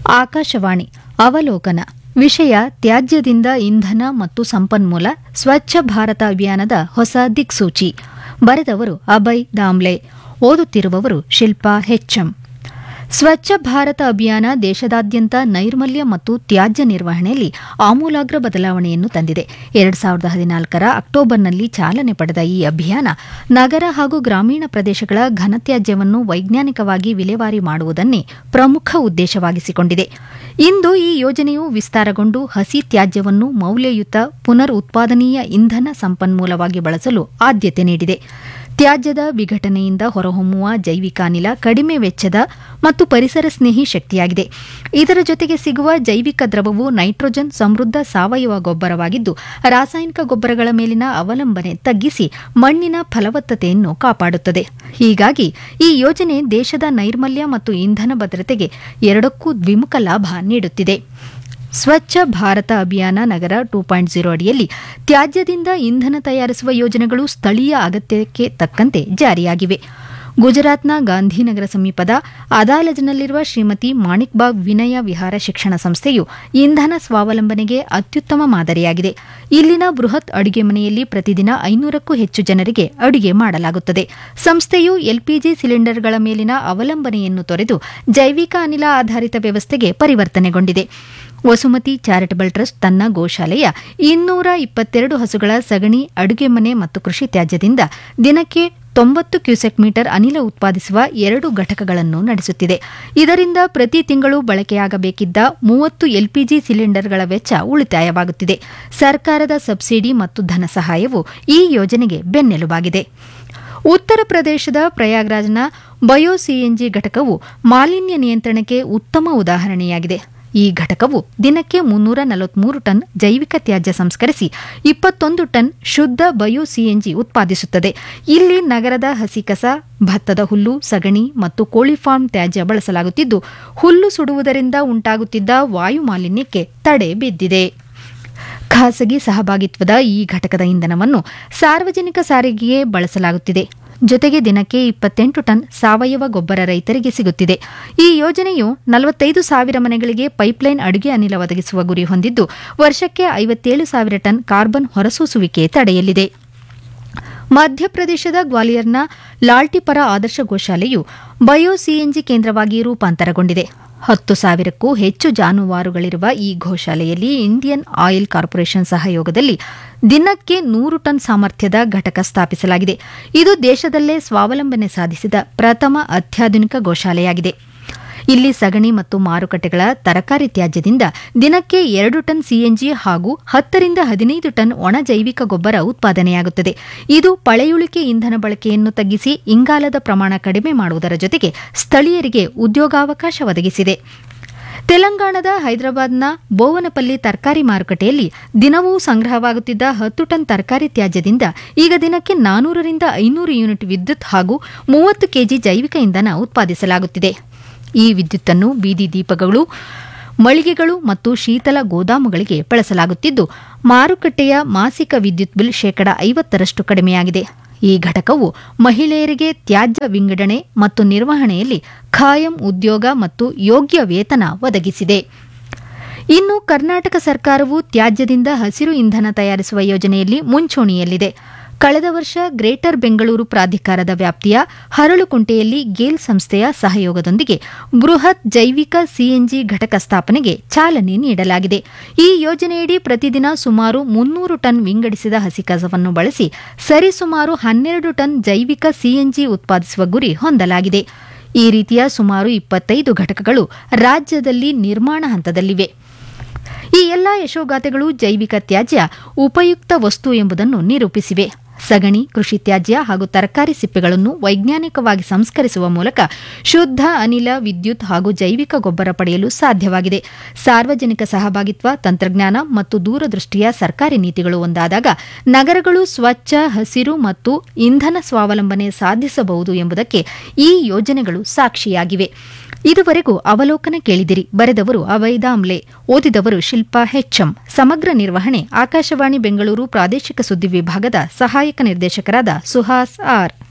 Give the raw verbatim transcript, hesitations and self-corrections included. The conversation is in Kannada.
ಆಕಾಶವಾಣಿ ಅವಲೋಕನ ವಿಷಯ ತ್ಯಾಜ್ಯದಿಂದ ಇಂಧನ ಮತ್ತು ಸಂಪನ್ಮೂಲ ಸ್ವಚ್ಛ ಭಾರತ ಅಭಿಯಾನದ ಹೊಸ ದಿಕ್ಸೂಚಿ. ಬರೆದವರು ಅಭಯ್ ದಾಮ್ಲೆ. ಓದುತ್ತಿರುವವರು ಶಿಲ್ಪಾ ಹೆಚ್ಎಂ. ಸ್ವಚ್ಛ ಭಾರತ ಅಭಿಯಾನ ದೇಶದಾದ್ಯಂತ ನೈರ್ಮಲ್ಯ ಮತ್ತು ತ್ಯಾಜ್ಯ ನಿರ್ವಹಣೆಯಲ್ಲಿ ಆಮೂಲಾಗ್ರ ಬದಲಾವಣೆಯನ್ನು ತಂದಿದೆ. ಎರಡು ಸಾವಿರದ ಹದಿನಾಲ್ಕರ ಅಕ್ಟೋಬರ್ನಲ್ಲಿ ಚಾಲನೆ ಪಡೆದ ಈ ಅಭಿಯಾನ ನಗರ ಹಾಗೂ ಗ್ರಾಮೀಣ ಪ್ರದೇಶಗಳ ಘನತ್ಯಾಜ್ಯವನ್ನು ವೈಜ್ಞಾನಿಕವಾಗಿ ವಿಲೇವಾರಿ ಮಾಡುವುದನ್ನೇ ಪ್ರಮುಖ ಉದ್ದೇಶವಾಗಿಸಿಕೊಂಡಿದೆ. ಇಂದು ಈ ಯೋಜನೆಯು ವಿಸ್ತಾರಗೊಂಡು ಹಸಿ ತ್ಯಾಜ್ಯವನ್ನು ಮೌಲ್ಯಯುತ ಪುನರ್ ಉತ್ಪಾದನೀಯ ಇಂಧನ ಸಂಪನ್ಮೂಲವಾಗಿ ಬಳಸಲು ಆದ್ಯತೆ ನೀಡಿದೆ. ತ್ಯಾಜ್ಯದ ವಿಘಟನೆಯಿಂದ ಹೊರಹೊಮ್ಮುವ ಜೈವಿಕ ಅನಿಲ ಕಡಿಮೆ ವೆಚ್ಚದ ಮತ್ತು ಪರಿಸರ ಸ್ನೇಹಿ ಶಕ್ತಿಯಾಗಿದೆ. ಇದರ ಜೊತೆಗೆ ಸಿಗುವ ಜೈವಿಕ ದ್ರವವು ನೈಟ್ರೋಜನ್ ಸಮೃದ್ಧ ಸಾವಯವ ಗೊಬ್ಬರವಾಗಿದ್ದು, ರಾಸಾಯನಿಕ ಗೊಬ್ಬರಗಳ ಮೇಲಿನ ಅವಲಂಬನೆ ತಗ್ಗಿಸಿ ಮಣ್ಣಿನ ಫಲವತ್ತತೆಯನ್ನು ಕಾಪಾಡುತ್ತದೆ. ಹೀಗಾಗಿ ಈ ಯೋಜನೆ ದೇಶದ ನೈರ್ಮಲ್ಯ ಮತ್ತು ಇಂಧನ ಭದ್ರತೆಗೆ ಎರಡಕ್ಕೂ ದ್ವಿಮುಖ ಲಾಭ ನೀಡುತ್ತಿದೆ. ಸ್ವಚ್ಛ ಭಾರತ ಅಭಿಯಾನ ನಗರ ಟೂ ಪಾಯಿಂಟ್ ಝೀರೋ ಅಡಿಯಲ್ಲಿ ತ್ಯಾಜ್ಯದಿಂದ ಇಂಧನ ತಯಾರಿಸುವ ಯೋಜನೆಗಳು ಸ್ಥಳೀಯ ಅಗತ್ಯಕ್ಕೆ ತಕ್ಕಂತೆ ಜಾರಿಯಾಗಿವೆ. ಗುಜರಾತ್ನ ಗಾಂಧಿನಗರ ಸಮೀಪದ ಅದಾಲಜ್ನಲ್ಲಿರುವ ಶ್ರೀಮತಿ ಮಾಣಿಕ್ಬಾಗ್ ವಿನಯ ವಿಹಾರ ಶಿಕ್ಷಣ ಸಂಸ್ಥೆಯು ಇಂಧನ ಸ್ವಾವಲಂಬನೆಗೆ ಅತ್ಯುತ್ತಮ ಮಾದರಿಯಾಗಿದೆ. ಇಲ್ಲಿನ ಬೃಹತ್ ಅಡುಗೆ ಮನೆಯಲ್ಲಿ ಪ್ರತಿದಿನ ಐನೂರಕ್ಕೂ ಹೆಚ್ಚು ಜನರಿಗೆ ಅಡುಗೆ ಮಾಡಲಾಗುತ್ತದೆ. ಸಂಸ್ಥೆಯು ಎಲ್ಪಿಜಿ ಸಿಲಿಂಡರ್ಗಳ ಮೇಲಿನ ಅವಲಂಬನೆಯನ್ನು ತೊರೆದು ಜೈವಿಕ ಅನಿಲ ಆಧಾರಿತ ವ್ಯವಸ್ಥೆಗೆ ಪರಿವರ್ತನೆಗೊಂಡಿದೆ. ವಸುಮತಿ ಚಾರಿಟಬಲ್ ಟ್ರಸ್ಟ್ ತನ್ನ ಗೋಶಾಲೆಯ ಇನ್ನೂರ ಇಪ್ಪತ್ತೆರಡು ಹಸುಗಳ ಸಗಣಿ, ಅಡುಗೆ ಮನೆ ಮತ್ತು ಕೃಷಿ ತ್ಯಾಜ್ಯದಿಂದ ದಿನಕ್ಕೆ ತೊಂಬತ್ತು ಕ್ಯೂಸೆಕ್ ಮೀಟರ್ ಅನಿಲ ಉತ್ಪಾದಿಸುವ ಎರಡು ಘಟಕಗಳನ್ನು ನಡೆಸುತ್ತಿದೆ. ಇದರಿಂದ ಪ್ರತಿ ತಿಂಗಳು ಬಳಕೆಯಾಗಬೇಕಿದ್ದ ಮೂವತ್ತು ಎಲ್ಪಿಜಿ ಸಿಲಿಂಡರ್ಗಳ ವೆಚ್ಚ ಉಳಿತಾಯವಾಗುತ್ತಿದೆ. ಸರ್ಕಾರದ ಸಬ್ಸಿಡಿ ಮತ್ತು ಧನ ಸಹಾಯವು ಈ ಯೋಜನೆಗೆ ಬೆನ್ನೆಲುಬಾಗಿದೆ. ಉತ್ತರ ಪ್ರದೇಶದ ಪ್ರಯಾಗ್ರಾಜ್ನ ಬಯೋ ಸಿಎನ್ಜಿ ಘಟಕವು ಮಾಲಿನ್ಯ ನಿಯಂತ್ರಣಕ್ಕೆ ಉತ್ತಮ ಉದಾಹರಣೆಯಾಗಿದೆ. ಈ ಘಟಕವು ದಿನಕ್ಕೆ ಮುನ್ನೂರ ನಲವತ್ಮೂರು ಟನ್ ಜೈವಿಕ ತ್ಯಾಜ್ಯ ಸಂಸ್ಕರಿಸಿ ಇಪ್ಪತ್ತೊಂದು ಟನ್ ಶುದ್ಧ ಬಯೋ ಸಿಎನ್ಜಿ ಉತ್ಪಾದಿಸುತ್ತದೆ. ಇಲ್ಲಿ ನಗರದ ಹಸಿ ಕಸ, ಭತ್ತದ ಹುಲ್ಲು, ಸಗಣಿ ಮತ್ತು ಕೋಳಿ ಫಾರ್ಮ್ ತ್ಯಾಜ್ಯ ಬಳಸಲಾಗುತ್ತಿದ್ದು, ಹುಲ್ಲು ಸುಡುವುದರಿಂದ ಉಂಟಾಗುತ್ತಿದ್ದ ವಾಯು ಮಾಲಿನ್ಯಕ್ಕೆ ತಡೆ ಬಿದ್ದಿದೆ. ಖಾಸಗಿ ಸಹಭಾಗಿತ್ವದ ಈ ಘಟಕದ ಇಂಧನವನ್ನು ಸಾರ್ವಜನಿಕ ಸಾರಿಗೆಗೆ ಬಳಸಲಾಗುತ್ತಿದೆ. ಜೊತೆಗೆ ದಿನಕ್ಕೆ ಇಪ್ಪತ್ತೆಂಟು ಟನ್ ಸಾವಯವ ಗೊಬ್ಬರ ರೈತರಿಗೆ ಸಿಗುತ್ತಿದೆ. ಈ ಯೋಜನೆಯು ನಲವತ್ತೈದು ಸಾವಿರ ಮನೆಗಳಿಗೆ ಪೈಪ್ಲೈನ್ ಅಡುಗೆ ಅನಿಲ ಒದಗಿಸುವ ಗುರಿ ಹೊಂದಿದ್ದು, ವರ್ಷಕ್ಕೆ ಐವತ್ತೇಳು ಸಾವಿರ ಟನ್ ಕಾರ್ಬನ್ ಹೊರಸೂಸುವಿಕೆ ತಡೆಯಲಿದೆ. ಮಧ್ಯಪ್ರದೇಶದ ಗ್ವಾಲಿಯರ್ನ ಲಾಲ್ಟಿಪರ ಆದರ್ಶ ಗೋಶಾಲೆಯು ಬಯೋ ಸಿಎನ್ಜಿ ಕೇಂದ್ರವಾಗಿ ರೂಪಾಂತರಗೊಂಡಿದೆ. ಹತ್ತು ಸಾವಿರಕ್ಕೂ ಹೆಚ್ಚು ಜಾನುವಾರುಗಳಿರುವ ಈ ಗೋಶಾಲೆಯಲ್ಲಿ ಇಂಡಿಯನ್ ಆಯಿಲ್ ಕಾರ್ಪೊರೇಷನ್ ಸಹಯೋಗದಲ್ಲಿ ದಿನಕ್ಕೆ ನೂರು ಟನ್ ಸಾಮರ್ಥ್ಯದ ಘಟಕ ಸ್ಥಾಪಿಸಲಾಗಿದೆ. ಇದು ದೇಶದಲ್ಲೇ ಸ್ವಾವಲಂಬನೆ ಸಾಧಿಸಿದ ಪ್ರಥಮ ಅತ್ಯಾಧುನಿಕ ಗೋಶಾಲೆಯಾಗಿದೆ. ಇಲ್ಲಿ ಸಗಣಿ ಮತ್ತು ಮಾರುಕಟ್ಟೆಗಳ ತರಕಾರಿ ತ್ಯಾಜ್ಯದಿಂದ ದಿನಕ್ಕೆ ಎರಡು ಟನ್ ಸಿಎನ್ಜಿ ಹಾಗೂ ಹತ್ತರಿಂದ ಹದಿನೈದು ಟನ್ ಒಣ ಜೈವಿಕ ಗೊಬ್ಬರ ಉತ್ಪಾದನೆಯಾಗುತ್ತದೆ. ಇದು ಪಳೆಯುಳಿಕೆ ಇಂಧನ ಬಳಕೆಯನ್ನು ತಗ್ಗಿಸಿ ಇಂಗಾಲದ ಪ್ರಮಾಣ ಕಡಿಮೆ ಮಾಡುವುದರ ಜೊತೆಗೆ ಸ್ಥಳೀಯರಿಗೆ ಉದ್ಯೋಗಾವಕಾಶ ಒದಗಿಸಿದೆ. ತೆಲಂಗಾಣದ ಹೈದರಾಬಾದ್ನ ಬೋವನಪಲ್ಲಿ ತರಕಾರಿ ಮಾರುಕಟ್ಟೆಯಲ್ಲಿ ದಿನವೂ ಸಂಗ್ರಹವಾಗುತ್ತಿದ್ದ ಹತ್ತು ಟನ್ ತರಕಾರಿ ತ್ಯಾಜ್ಯದಿಂದ ಈಗ ದಿನಕ್ಕೆ ನಾನೂರರಿಂದ ಐನೂರು ಯೂನಿಟ್ ವಿದ್ಯುತ್ ಹಾಗೂ ಮೂವತ್ತು ಕೆಜಿ ಜೈವಿಕ ಇಂಧನ ಉತ್ಪಾದಿಸಲಾಗುತ್ತಿದೆ. ಈ ವಿದ್ಯುತ್ತನ್ನು ಬೀದಿ ದೀಪಗಳು, ಮಳಿಗೆಗಳು ಮತ್ತು ಶೀತಲ ಗೋದಾಮುಗಳಿಗೆ ಬಳಸಲಾಗುತ್ತಿದ್ದು, ಮಾರುಕಟ್ಟೆಯ ಮಾಸಿಕ ವಿದ್ಯುತ್ ಬಿಲ್ ಶೇಕಡಾ ಐವತ್ತರಷ್ಟು ಕಡಿಮೆಯಾಗಿದೆ. ಈ ಘಟಕವು ಮಹಿಳೆಯರಿಗೆ ತ್ಯಾಜ್ಯ ವಿಂಗಡಣೆ ಮತ್ತು ನಿರ್ವಹಣೆಯಲ್ಲಿ ಖಾಯಂ ಉದ್ಯೋಗ ಮತ್ತು ಯೋಗ್ಯ ವೇತನ ಒದಗಿಸಿದೆ. ಇನ್ನು ಕರ್ನಾಟಕ ಸರ್ಕಾರವು ತ್ಯಾಜ್ಯದಿಂದ ಹಸಿರು ಇಂಧನ ತಯಾರಿಸುವ ಯೋಜನೆಯಲ್ಲಿ ಮುಂಚೂಣಿಯಲ್ಲಿದೆ. ಕಳೆದ ವರ್ಷ ಗ್ರೇಟರ್ ಬೆಂಗಳೂರು ಪ್ರಾಧಿಕಾರದ ವ್ಯಾಪ್ತಿಯ ಹರಳುಕುಂಟೆಯಲ್ಲಿ ಗೇಲ್ ಸಂಸ್ಥೆಯ ಸಹಯೋಗದೊಂದಿಗೆ ಬೃಹತ್ ಜೈವಿಕ ಸಿಎನ್ಜಿ ಘಟಕ ಸ್ಥಾಪನೆಗೆ ಚಾಲನೆ ನೀಡಲಾಗಿದೆ. ಈ ಯೋಜನೆಯಡಿ ಪ್ರತಿದಿನ ಸುಮಾರು ಮುನ್ನೂರು ಟನ್ ವಿಂಗಡಿಸಿದ ಹಸಿ ಕಸವನ್ನು ಬಳಸಿ ಸರಿಸುಮಾರು ಹನ್ನೆರಡು ಟನ್ ಜೈವಿಕ ಸಿಎನ್ಜಿ ಉತ್ಪಾದಿಸುವ ಗುರಿ ಹೊಂದಲಾಗಿದೆ. ಈ ರೀತಿಯ ಸುಮಾರು ಇಪ್ಪತ್ತೈದು ಘಟಕಗಳು ರಾಜ್ಯದಲ್ಲಿ ನಿರ್ಮಾಣ ಹಂತದಲ್ಲಿವೆ. ಈ ಎಲ್ಲಾ ಯಶೋಗಾಥೆಗಳು ಜೈವಿಕ ತ್ಯಾಜ್ಯ ಉಪಯುಕ್ತ ವಸ್ತು ಎಂಬುದನ್ನು ನಿರೂಪಿಸಿವೆ. ಸಗಣಿ, ಕೃಷಿ ತ್ಯಾಜ್ಯ ಹಾಗೂ ತರಕಾರಿ ಸಿಪ್ಪೆಗಳನ್ನು ವೈಜ್ಞಾನಿಕವಾಗಿ ಸಂಸ್ಕರಿಸುವ ಮೂಲಕ ಶುದ್ಧ ಅನಿಲ, ವಿದ್ಯುತ್ ಹಾಗೂ ಜೈವಿಕ ಗೊಬ್ಬರ ಪಡೆಯಲು ಸಾಧ್ಯವಾಗಿದೆ. ಸಾರ್ವಜನಿಕ ಸಹಭಾಗಿತ್ವ, ತಂತ್ರಜ್ಞಾನ ಮತ್ತು ದೂರದೃಷ್ಟಿಯ ಸರ್ಕಾರಿ ನೀತಿಗಳು ಒಂದಾದಾಗ ನಗರಗಳು ಸ್ವಚ್ಛ, ಹಸಿರು ಮತ್ತು ಇಂಧನ ಸ್ವಾವಲಂಬನೆ ಸಾಧಿಸಬಹುದು ಎಂಬುದಕ್ಕೆ ಈ ಯೋಜನೆಗಳು ಸಾಕ್ಷಿಯಾಗಿವೆ. ಇದುವರೆಗೂ ಅವಲೋಕನ ಕೇಳಿದಿರಿ. ಬರೆದವರು ಅಭಯ್ ದಾಮ್ಲೆ. ಓದಿದವರು ಶಿಲ್ಪಾ ಹೆಚ್ಎಂ. ಸಮಗ್ರ ನಿರ್ವಹಣೆ ಆಕಾಶವಾಣಿ ಬೆಂಗಳೂರು ಪ್ರಾದೇಶಿಕ ಸುದ್ದಿ ವಿಭಾಗದ ಸಹಾಯಕ ನಿರ್ದೇಶಕರಾದ ಸುಹಾಸ್ ಆರ್.